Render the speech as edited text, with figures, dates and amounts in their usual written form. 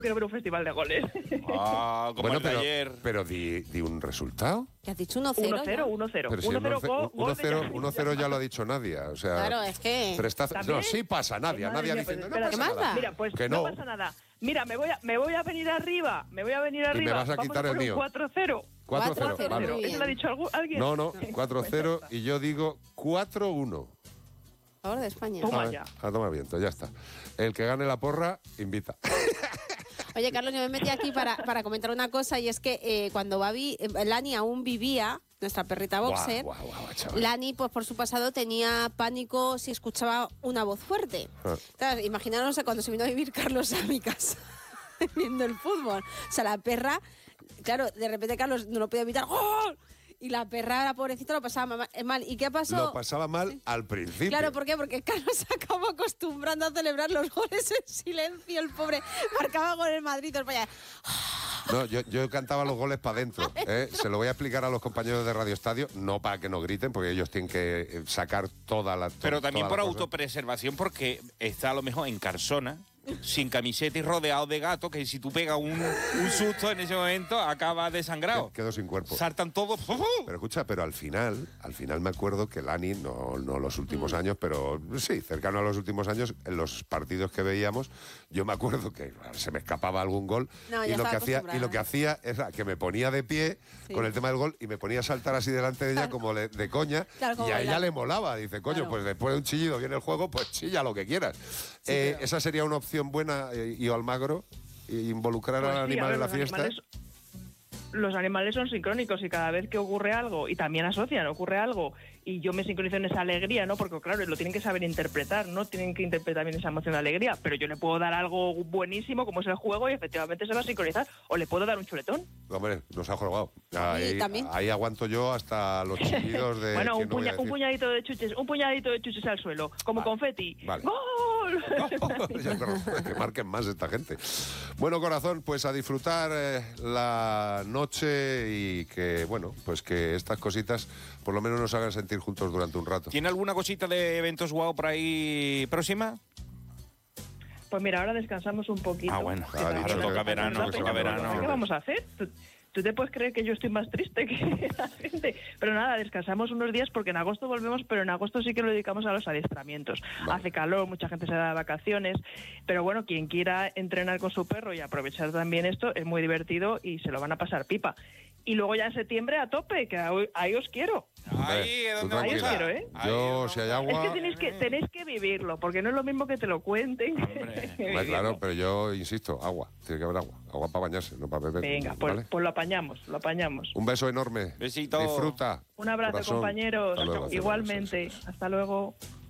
quiero ver un festival de goles. Como bueno, el de ayer. pero di un resultado. ¿Qué has dicho? 1-0. 1-0, ya. 1-0. Pero si 1-0 ya lo ha dicho Nadia. O sea, Claro, es que... no, sí pasa, Nadia. Madre Nadia mía, diciendo, pues, no espera, pasa nada. Mira, pues que no pasa nada. Mira, me voy a venir arriba. Me vas a quitar el mío. 4-0. 4-0, vale. ¿Eso lo ha dicho alguien? No, 4-0 y yo digo 4-1. A favor de España. Toma ya. A tomar viento, ya está. El que gane la porra, invita. Oye, Carlos, yo me metí aquí para comentar una cosa, y es que cuando Lani aún vivía, nuestra perrita boxer, Lani, pues por su pasado tenía pánico si escuchaba una voz fuerte. Claro, imaginaros cuando se vino a vivir Carlos a mi casa viendo el fútbol. O sea, la perra, claro, de repente Carlos no lo podía evitar. ¡Gol! Y la perra, la pobrecita, lo pasaba mal. ¿Y qué pasó? Lo pasaba mal al principio. Claro, ¿por qué? Porque Carlos se acabó acostumbrando a celebrar los goles en silencio. El pobre marcaba gol en Madrid. No, yo cantaba los goles para adentro. Se lo voy a explicar a los compañeros de Radio Estadio, no para que no griten, porque ellos tienen que sacar toda la... Pero también por cosa. autopreservación, porque está a lo mejor en Carsona, sin camiseta y rodeado de gatos, que si tú pegas un susto en ese momento, acaba desangrado. Quedo sin cuerpo. Saltan todos. Pero escucha, pero al final me acuerdo que Lani, no los últimos años, pero sí, cercano a los últimos años, en los partidos que veíamos, yo me acuerdo que se me escapaba algún gol y lo que hacía era que me ponía de pie con el tema del gol y me ponía a saltar así delante de ella como de coña, y a ella le molaba. Dice, coño, pues después de un chillido viene el juego, pues chilla lo que quieras. Esa sería una opción buena, y Almagro, involucrar al animal en la fiesta. Los animales son sincrónicos y cada vez que ocurre algo, y también asocian, ocurre algo, y yo me sincronizo en esa alegría, ¿no? Porque claro, lo tienen que saber interpretar, ¿no? Tienen que interpretar bien esa emoción de alegría, pero yo le puedo dar algo buenísimo, como es el juego, y efectivamente se va a sincronizar, o le puedo dar un chuletón. Hombre, nos ha jorobado. Ahí aguanto yo hasta los chillidos de... Bueno, un puñadito de chuches al suelo, como confeti. Vale. ¡Gol! Que marquen más esta gente. Bueno, corazón, pues a disfrutar la noche, y que, bueno, pues que estas cositas por lo menos nos hagan sentir juntos durante un rato. ¿Tiene alguna cosita de eventos guau por ahí próxima? Pues mira, ahora descansamos un poquito. Bueno, ahora toca verano. ¿Qué vamos a hacer? ¿Tú te puedes creer que yo estoy más triste que la gente? Pero nada, descansamos unos días porque en agosto volvemos, pero en agosto sí que lo dedicamos a los adiestramientos. Vale. Hace calor, mucha gente se da de vacaciones, pero bueno, quien quiera entrenar con su perro y aprovechar también esto, es muy divertido y se lo van a pasar pipa. Y luego ya en septiembre a tope, que ahí os quiero. Ahí es donde os quiero, ¿eh? Yo, si hay agua... Es que tenéis que vivirlo, porque no es lo mismo que te lo cuenten. Claro, pero yo insisto, agua. Tiene que haber agua. Agua para bañarse, no para beber. Venga, pues lo apañamos. Un beso enorme. Besito. Disfruta. Un abrazo, corazón. compañeros. Hasta luego, igualmente. Hasta luego.